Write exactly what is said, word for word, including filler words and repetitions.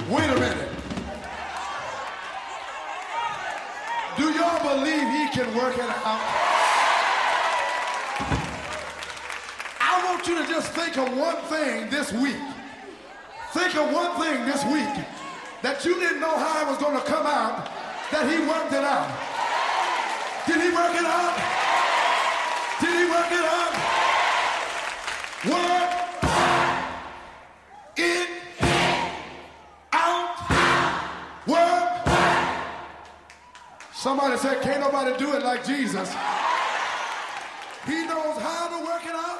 Wait a minute. Do y'all believe he can work it out? I want you to just think of one thing this week. Think of one thing this week that you didn't know how it was going to come out, that he worked it out. Did he work it out? Did he work it out? Work it out. Work. Somebody said, can't nobody do it like Jesus. He knows how to work it out.